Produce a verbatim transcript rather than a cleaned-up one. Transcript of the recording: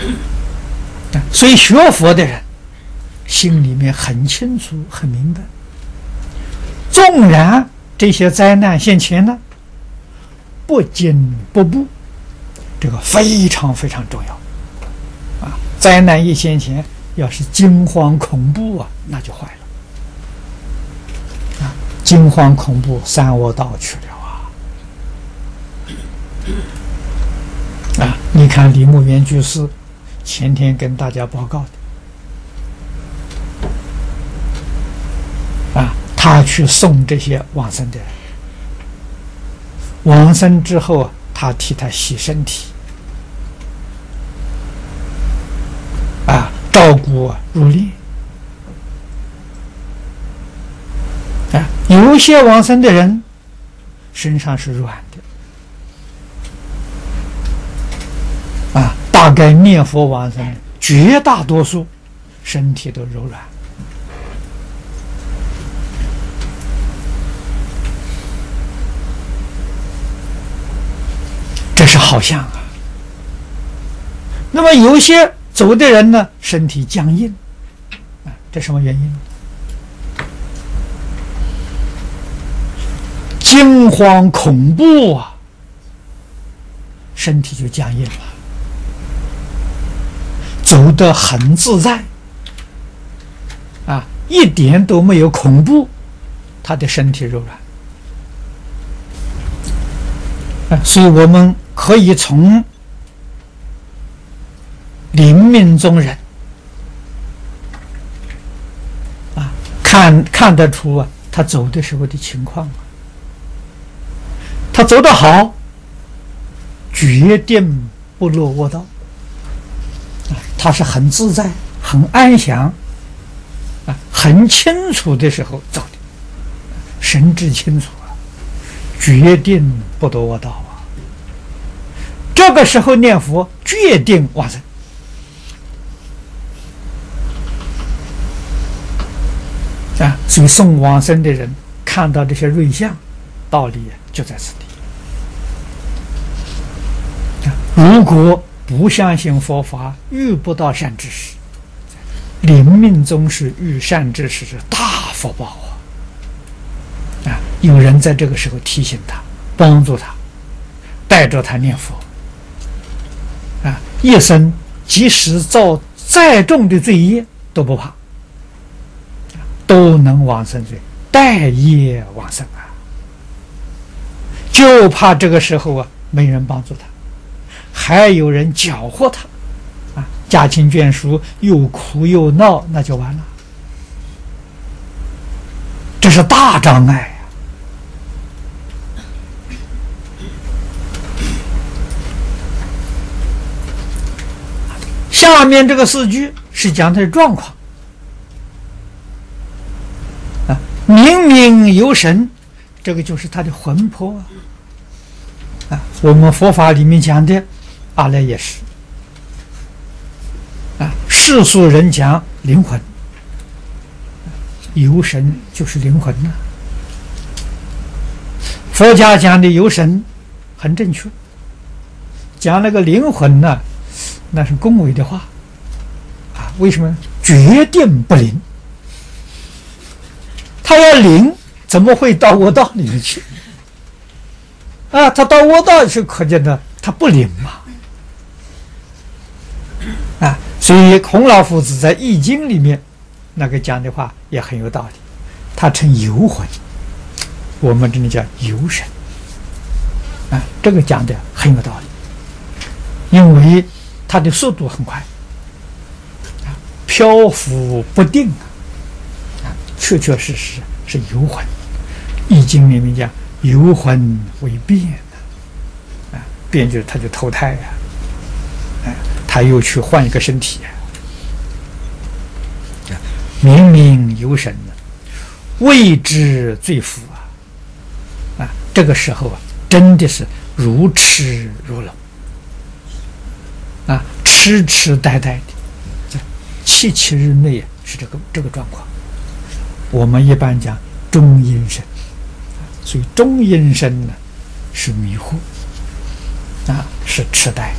所以学佛的人心里面很清楚、很明白，纵然这些灾难现前呢，不惊不怖，这个非常非常重要啊！灾难一现前，要是惊慌恐怖啊，那就坏了啊！惊慌恐怖，三恶道去了啊！啊，你看李牧原居士前天跟大家报告的啊，他去送这些往生的人，往生之后，他替他洗身体，啊，照顾入殓，啊，有些往生的人身上是软的，啊，大概念佛往生，绝大多数身体都柔软。这是好像啊。那么有些走的人呢，身体僵硬，啊，这什么原因？惊慌恐怖啊，身体就僵硬了，走得很自在，啊，一点都没有恐怖，他的身体柔软。所以我们可以从临命中人啊看看得出啊，他走的时候的情况啊。他走得好，决定不落卧道啊，他是很自在、很安详啊，很清楚的时候走的，神志清楚啊，决定不落卧道啊。这个时候念佛，决定往生啊！所以送往生的人看到这些瑞相，道理就在此地。如果不相信佛法，遇不到善知识，临命终时遇善知识是大福报啊！啊，有人在这个时候提醒他，帮助他，带着他念佛。啊，一生即使造再重的罪业都不怕，都能往生罪，带业往生啊！就怕这个时候啊，没人帮助他，还有人搅和他，啊，家亲眷属又哭又闹，那就完了，这是大障碍。下面这个四句是讲他的状况啊，明明有神，这个就是他的魂魄啊。啊，我们佛法里面讲的阿赖耶识啊，世俗人讲灵魂，有神就是灵魂呐、啊。佛家讲的有神很正确，讲那个灵魂呢、啊。那是恭维的话啊！为什么决定不灵？他要灵，怎么会到卧道里面去？啊，他到卧道去，可见的他不灵嘛！啊，所以孔老夫子在《易经》里面那个讲的话也很有道理，他称游魂，我们这里叫游神。啊，这个讲的很有道理，因为它的速度很快，漂浮不定啊，确确实实是游魂。易经里面讲游魂为变啊，变就是他就投胎呀、啊，啊，他又去换一个身体、啊，明明有神呢，谓之罪福啊，啊，这个时候啊，真的是如痴如聋。啊，痴痴呆呆的，七七日内是这个这个状况。我们一般讲中阴身，所以中阴身呢是迷糊，啊，是痴呆。